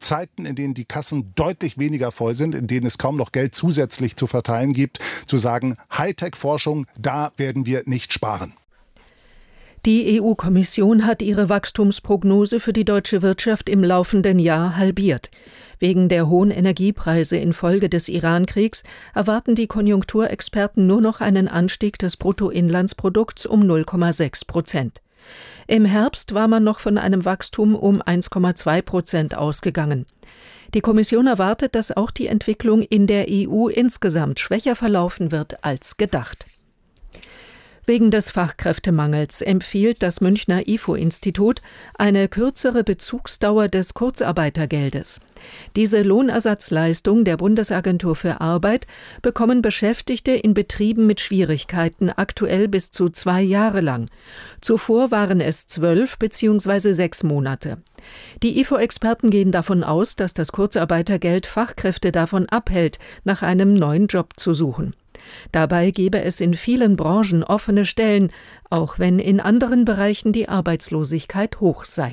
Zeiten, in denen die Kassen deutlich weniger voll sind, in denen es kaum noch Geld zusätzlich zu verteilen gibt, zu sagen, Hightech-Forschung, da werden wir nicht sparen. Die EU-Kommission hat ihre Wachstumsprognose für die deutsche Wirtschaft im laufenden Jahr halbiert. Wegen der hohen Energiepreise infolge des Iran-Kriegs erwarten die Konjunkturexperten nur noch einen Anstieg des Bruttoinlandsprodukts um 0,6%. Im Herbst war man noch von einem Wachstum um 1,2% ausgegangen. Die Kommission erwartet, dass auch die Entwicklung in der EU insgesamt schwächer verlaufen wird als gedacht. Wegen des Fachkräftemangels empfiehlt das Münchner IFO-Institut eine kürzere Bezugsdauer des Kurzarbeitergeldes. Diese Lohnersatzleistung der Bundesagentur für Arbeit bekommen Beschäftigte in Betrieben mit Schwierigkeiten aktuell bis zu 2 Jahre lang. Zuvor waren es 12 bzw. 6 Monate. Die IFO-Experten gehen davon aus, dass das Kurzarbeitergeld Fachkräfte davon abhält, nach einem neuen Job zu suchen. Dabei gebe es in vielen Branchen offene Stellen, auch wenn in anderen Bereichen die Arbeitslosigkeit hoch sei.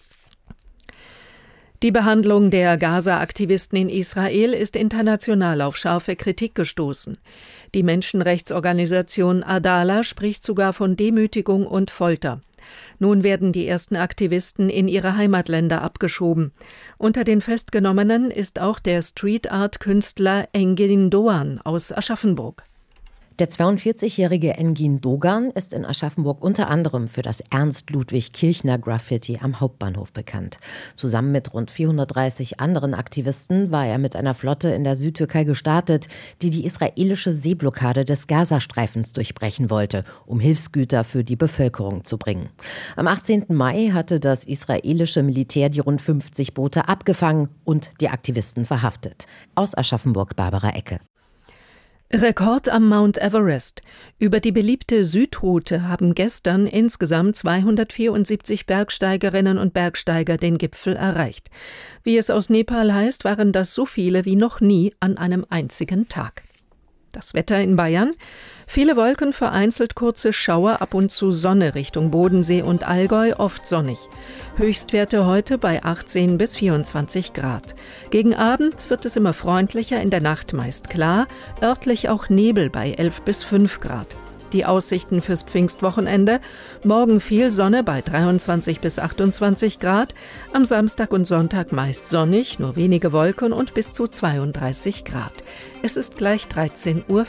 Die Behandlung der Gaza-Aktivisten in Israel ist international auf scharfe Kritik gestoßen. Die Menschenrechtsorganisation Adala spricht sogar von Demütigung und Folter. Nun werden die ersten Aktivisten in ihre Heimatländer abgeschoben. Unter den Festgenommenen ist auch der Street-Art-Künstler Engin Doğan aus Aschaffenburg. Der 42-jährige Engin Doğan ist in Aschaffenburg unter anderem für das Ernst-Ludwig-Kirchner-Graffiti am Hauptbahnhof bekannt. Zusammen mit rund 430 anderen Aktivisten war er mit einer Flotte in der Südtürkei gestartet, die die israelische Seeblockade des Gazastreifens durchbrechen wollte, um Hilfsgüter für die Bevölkerung zu bringen. Am 18. Mai hatte das israelische Militär die rund 50 Boote abgefangen und die Aktivisten verhaftet. Aus Aschaffenburg Barbara Ecke. Rekord am Mount Everest. Über die beliebte Südroute haben gestern insgesamt 274 Bergsteigerinnen und Bergsteiger den Gipfel erreicht. Wie es aus Nepal heißt, waren das so viele wie noch nie an einem einzigen Tag. Das Wetter in Bayern? Viele Wolken, vereinzelt kurze Schauer, ab und zu Sonne Richtung Bodensee und Allgäu, oft sonnig. Höchstwerte heute bei 18 bis 24 Grad. Gegen Abend wird es immer freundlicher, in der Nacht meist klar, örtlich auch Nebel bei 11 bis 5 Grad. Die Aussichten fürs Pfingstwochenende: morgen viel Sonne bei 23 bis 28 Grad, am Samstag und Sonntag meist sonnig, nur wenige Wolken und bis zu 32 Grad. Es ist gleich 13:04 Uhr.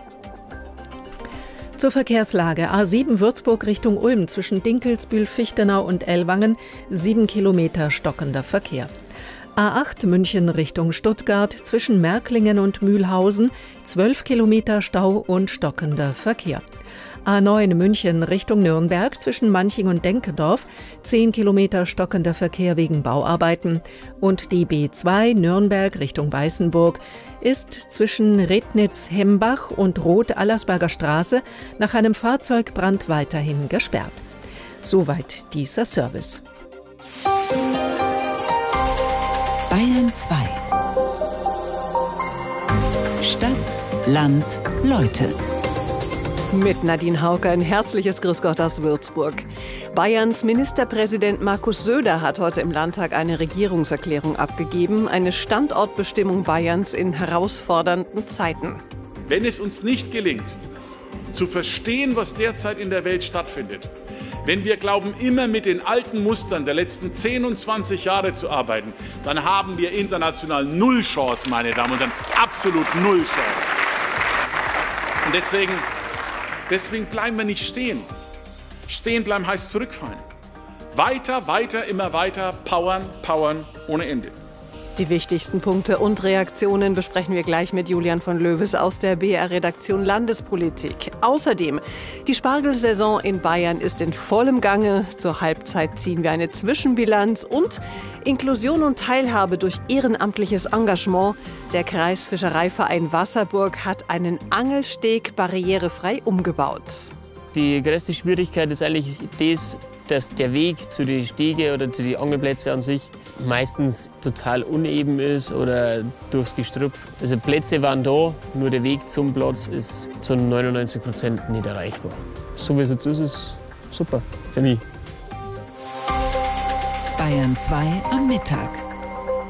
Zur Verkehrslage: A7 Würzburg Richtung Ulm zwischen Dinkelsbühl, Fichtenau und Ellwangen, 7 Kilometer stockender Verkehr. A8 München Richtung Stuttgart zwischen Märklingen und Mühlhausen, 12 Kilometer Stau und stockender Verkehr. A9 München Richtung Nürnberg zwischen Manching und Denkendorf, 10 Kilometer stockender Verkehr wegen Bauarbeiten. Und die B2 Nürnberg Richtung Weißenburg ist zwischen Rednitz-Hembach und Roth-Allersberger Straße nach einem Fahrzeugbrand weiterhin gesperrt. Soweit dieser Service. Bayern 2. Stadt, Land, Leute. Mit Nadine Hauke ein herzliches Grüß Gott aus Würzburg. Bayerns Ministerpräsident Markus Söder hat heute im Landtag eine Regierungserklärung abgegeben, eine Standortbestimmung Bayerns in herausfordernden Zeiten. Wenn es uns nicht gelingt, zu verstehen, was derzeit in der Welt stattfindet, wenn wir glauben, immer mit den alten Mustern der letzten 10 und 20 Jahre zu arbeiten, dann haben wir international null Chance, meine Damen und Herren, absolut null Chance. Und deswegen bleiben wir nicht stehen. Stehen bleiben heißt zurückfallen. Weiter, weiter, immer weiter, powern, powern ohne Ende. Die wichtigsten Punkte und Reaktionen besprechen wir gleich mit Julian von Löwes aus der BR-Redaktion Landespolitik. Außerdem, die Spargelsaison in Bayern ist in vollem Gange. Zur Halbzeit ziehen wir eine Zwischenbilanz und Inklusion und Teilhabe durch ehrenamtliches Engagement. Der Kreisfischereiverein Wasserburg hat einen Angelsteg barrierefrei umgebaut. Die größte Schwierigkeit ist eigentlich das, dass der Weg zu den Stege oder zu den Angelplätzen an sich meistens total uneben ist oder durchs Gestrüpp. Also Plätze waren da, nur der Weg zum Platz ist zu 99% nicht erreichbar. So wie es jetzt ist, ist es super für mich. Bayern 2 am Mittag.